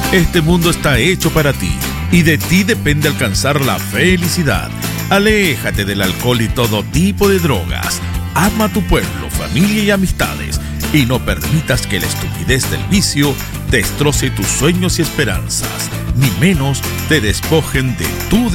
Este mundo está hecho para ti y de ti depende alcanzar la felicidad. Aléjate del alcohol y todo tipo de drogas. Ama a tu pueblo, familia y amistades y no permitas que la estupidez del vicio destroce tus sueños y esperanzas, ni menos te despojen de tu